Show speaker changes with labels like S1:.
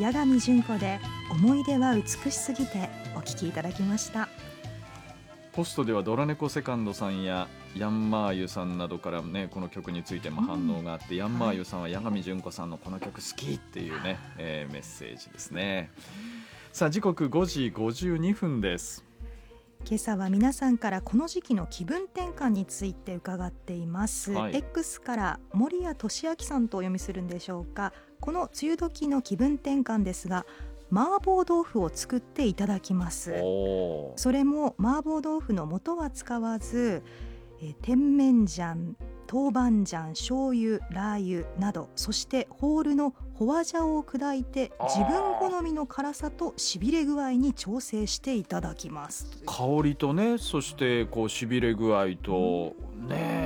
S1: 八神純子で思い出は美しすぎてお聴きいただきました。
S2: ポストではドラネコセカンドさんやヤンマーユさんなどからねこの曲についても反応があって、ヤンマーユさんは八神純子さんのこの曲好きっていうね、メッセージですね。さあ時刻5時52分です。
S1: 今朝は皆さんからこの時期の気分転換について伺っています、
S2: はい、
S1: X から森谷俊明さんとお読みするんでしょうか。この梅雨時の気分転換ですが、麻婆豆腐を作っていただきます。それも麻婆豆腐の素は使わず、甜麺醤、豆板醤、醤油、ラー油など、そしてホールのホアジャオを砕いて自分好みの辛さとしびれ具合に調整していただきます。
S2: 香りとね、そしてこうしびれ具合とね